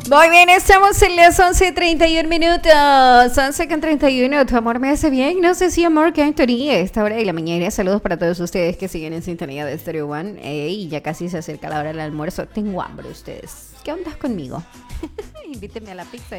Muy bien, estamos en las 11:31 minutos. 11:31. Tu amor me hace bien. No sé si amor que Anthony a esta hora de la mañana. Saludos para todos ustedes que siguen en sintonía de Stereo One. Y ya casi se acerca la hora del almuerzo. Tengo hambre ustedes. ¿Qué onda conmigo? Invíteme a la pizza.